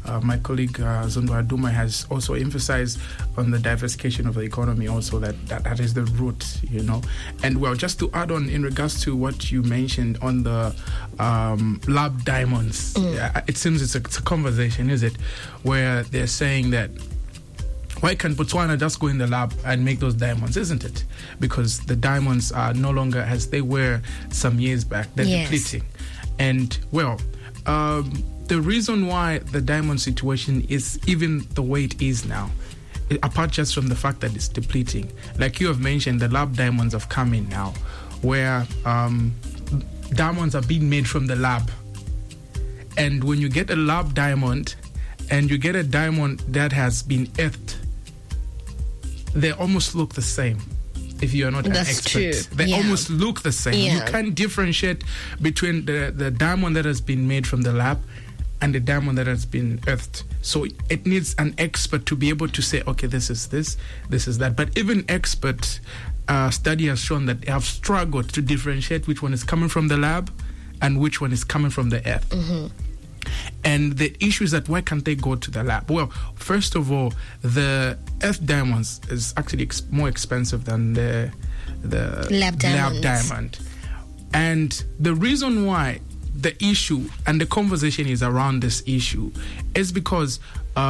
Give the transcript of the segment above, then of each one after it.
my colleague Zondo Aduma has also emphasized on the diversification of the economy also, that is the root, And well, just to add on in regards to what you mentioned on the lab diamonds, it seems it's a conversation, is it, where they're saying that why can't Botswana just go in the lab and make those diamonds, isn't it? Because the diamonds are no longer as they were some years back. They're depleting. And, well, the reason why the diamond situation is even the way it is now, apart just from the fact that it's depleting, like you have mentioned, the lab diamonds have come in now, where diamonds are being made from the lab. And when you get a lab diamond and you get a diamond that has been earthed, they almost look the same. If you are not an expert, true. They almost look the same. You can't differentiate between the diamond that has been made from the lab and the diamond that has been earthed. So it needs an expert to be able to say, okay, this is this is that. But even expert study has shown that they have struggled to differentiate which one is coming from the lab and which one is coming from the earth. Mm-hmm. And the issue is that why can't they go to the lab? Well, first of all, the earth diamonds is actually more expensive than the lab diamond. And the reason why the issue and the conversation is around this issue is because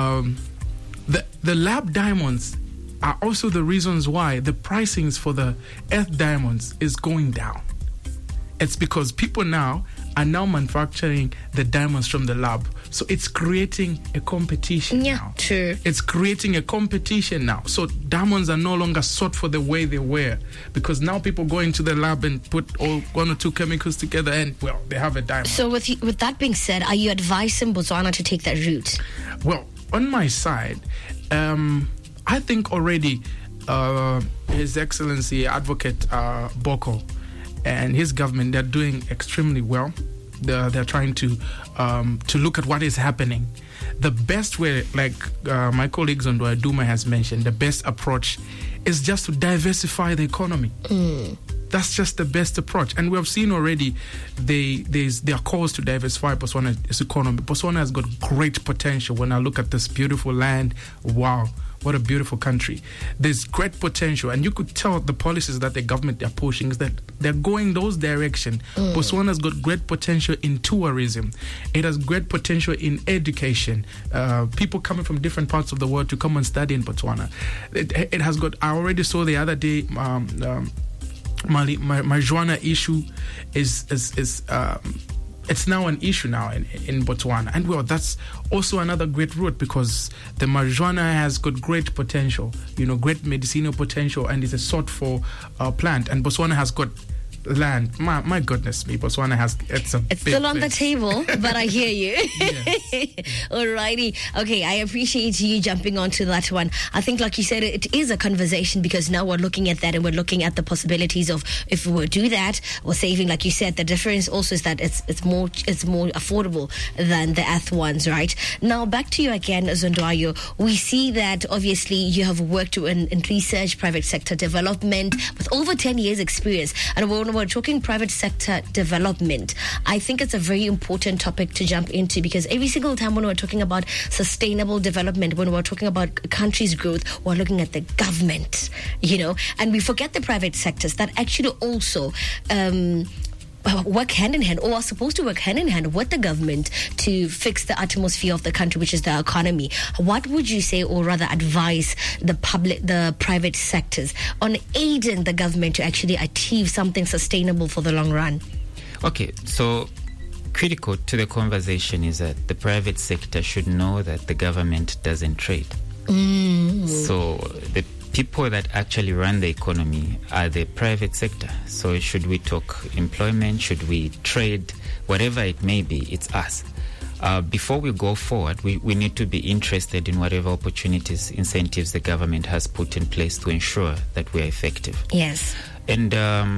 the lab diamonds are also the reasons why the pricings for the earth diamonds is going down. It's because people now are manufacturing the diamonds from the lab. So it's creating a competition now. True. It's creating a competition now. So diamonds are no longer sought for the way they were, because now people go into the lab and put one or two chemicals together and, well, they have a diamond. So with that being said, are you advising Botswana to take that route? Well, on my side, I think already His Excellency Advocate Boko and his government, they're doing extremely well. They're trying to look at what is happening. The best way, like my colleague Zondo Aduma has mentioned, the best approach is just to diversify the economy. That's just the best approach. And we have seen already there are calls to diversify Botswana's economy. Botswana has got great potential. When I look at this beautiful land, wow, what a beautiful country. There's great potential, and you could tell the policies that the government are pushing is that they're going those direction. Botswana's got great potential in tourism. It has great potential in education. People coming from different parts of the world to come and study in Botswana. It has got, I already saw the other day, marijuana issue is it's now an issue now in Botswana. And well, that's also another great route, because the marijuana has got great potential, great medicinal potential, and is a sought for plant. And Botswana has got land. My goodness me, Botswana has it's still on the table, but I hear you. Alrighty. Okay, I appreciate you jumping onto that one. I think, like you said, it is a conversation, because now we're looking at that and we're looking at the possibilities of, if we would do that, or saving, like you said. The difference also is that it's more affordable than the earth ones, right? Now back to you again, Zondoayo. We see that obviously you have worked in research, private sector development with over 10 years experience, and when we're talking private sector development, I think it's a very important topic to jump into, because every single time when we're talking about sustainable development, when we're talking about a country's growth, we're looking at the government, and we forget the private sectors that actually also work hand in hand, or are supposed to work hand in hand with the government to fix the atmosphere of the country, which is the economy. What would you say, or rather advise the private sectors on aiding the government to actually achieve something sustainable for the long run? Okay, so critical to the conversation is that the private sector should know that the government doesn't trade. So the people that actually run the economy are the private sector. So should we talk employment, should we trade, whatever it may be, it's us. Before we go forward, we need to be interested in whatever opportunities, incentives the government has put in place to ensure that we are effective. Yes. And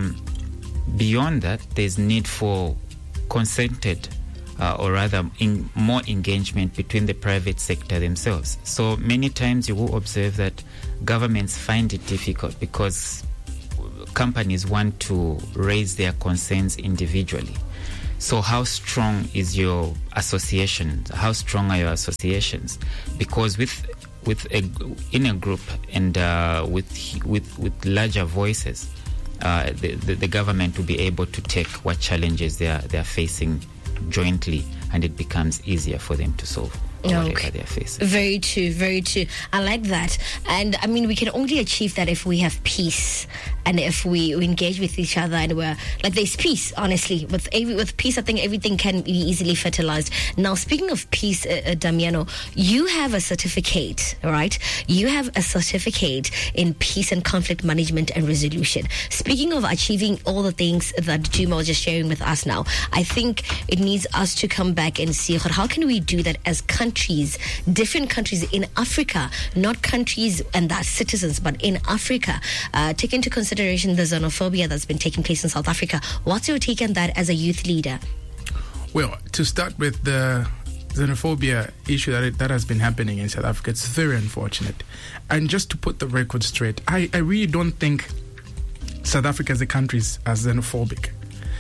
beyond that, there's need for concerted or rather more engagement between the private sector themselves. So many times you will observe that governments find it difficult because companies want to raise their concerns individually. So how strong is your association? How strong are your associations? Because in a group and with larger voices, the government will be able to take what challenges they are facing jointly, and it becomes easier for them to solve whatever they're facing. Very true, very true. I like that. And I mean, we can only achieve that if we have peace and if we engage with each other, and we're like, there's peace, honestly. With peace, I think everything can be easily fertilized. Now, speaking of peace, Damiano, you have a certificate, right? You have a certificate in peace and conflict management and resolution. Speaking of achieving all the things that Duma was just sharing with us now, I think it needs us to come back and see how can we do that as countries, different countries in Africa, not countries and their citizens, but in Africa. Take into consideration the xenophobia that's been taking place in South Africa. What's your take on that as a youth leader? Well, to start with the xenophobia issue that has been happening in South Africa, it's very unfortunate. And just to put the record straight, I really don't think South Africa as a country is xenophobic.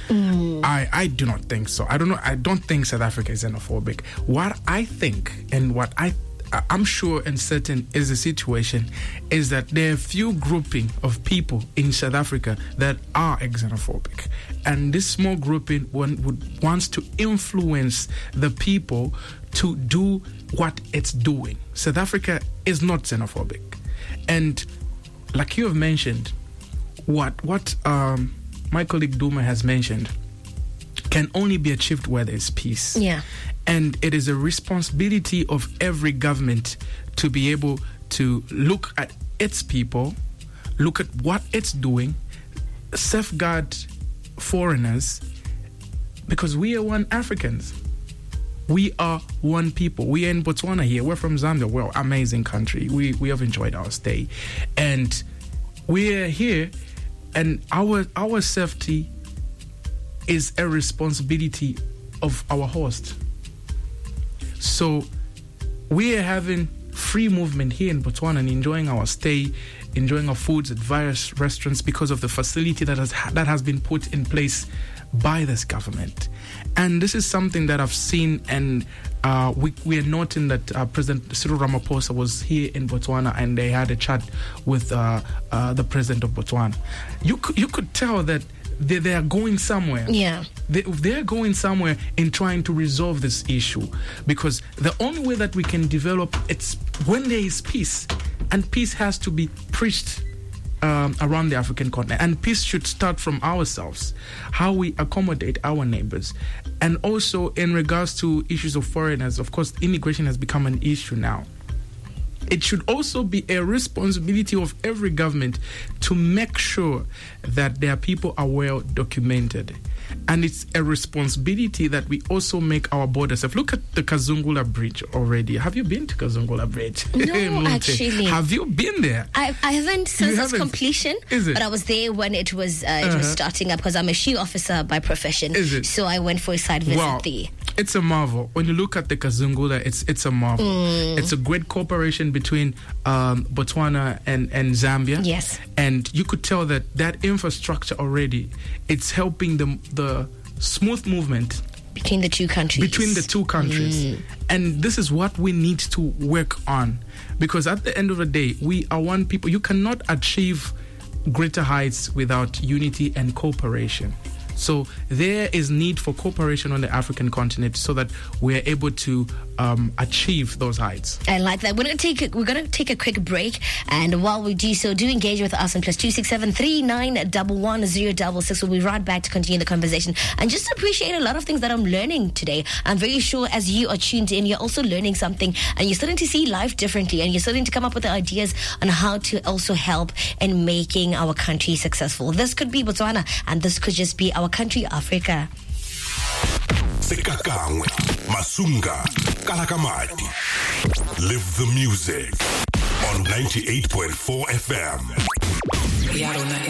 I do not think so. I don't think South Africa is xenophobic. What I think, and what I'm sure and certain is the situation, is that there are a few grouping of people in South Africa that are xenophobic, and this small grouping wants to influence the people to do what it's doing. South Africa is not xenophobic, and like you have mentioned, what my colleague Duma has mentioned can only be achieved where there's peace. Yeah. And it is a responsibility of every government to be able to look at its people, look at what it's doing, safeguard foreigners, because we are one Africans. We are one people. We are in Botswana here. We're from Zambia. We're an amazing country. We have enjoyed our stay. And we are here, and our safety is a responsibility of our host. So we are having free movement here in Botswana and enjoying our stay, enjoying our foods at various restaurants because of the facility that has been put in place by this government. And this is something that I've seen, and we are noting that President Cyril Ramaphosa was here in Botswana, and they had a chat with the president of Botswana. You could tell that they are going somewhere. Yeah. They're going somewhere in trying to resolve this issue, because the only way that we can develop, it's when there is peace, and peace has to be preached around the African continent, and peace should start from ourselves, how we accommodate our neighbors. And also in regards to issues of foreigners, of course, immigration has become an issue now. It should also be a responsibility of every government to make sure that their people are well documented. And it's a responsibility that we also make our borders safe. Look at the Kazungula Bridge already. Have you been to Kazungula Bridge? No, actually. Have you been there? I haven't since its completion. Is it? But I was there when it was starting up, because I'm a SHE officer by profession. Is it? So I went for a site visit there. It's a marvel. When you look at the Kazungula, it's a marvel. It's a great cooperation between Botswana and Zambia. Yes. And you could tell that infrastructure already, it's helping the smooth movement between the two countries. And this is what we need to work on, because at the end of the day, we are one people. You cannot achieve greater heights without unity and cooperation. So there is need for cooperation on the African continent so that we're able to achieve those heights. I like that. We're going to take a quick break, and while we do so, do engage with us on +267 3911 066. We'll be right back to continue the conversation and just appreciate a lot of things that I'm learning today. I'm very sure as you are tuned in, you're also learning something, and you're starting to see life differently, and you're starting to come up with the ideas on how to also help in making our country successful. This could be Botswana, and this could just be our country, Africa. Sekakangwe, Masunga, Kalakamati. Live the music on 98.4 FM. Yarona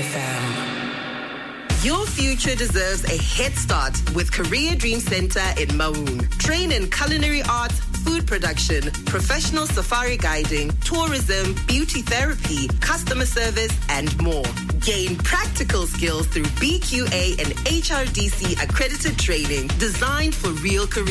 FM. Your future deserves a head start with Career Dream Center in Maun. Train in culinary arts, food production, professional safari guiding, tourism, beauty therapy, customer service, and more. Gain practical skills through BQA and HRDC accredited training designed for real careers.